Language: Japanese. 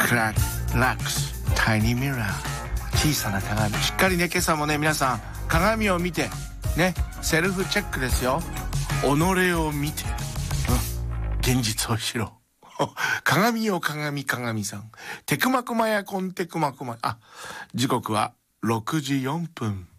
クラックスタイニーミラー、小さな鏡。しっかりね、今朝もね皆さん鏡を見てね、セルフチェックですよ。己を見て、現実を知ろ鏡よ鏡鏡さん、テクマクマやコンテクマクマ。時刻は6時4分。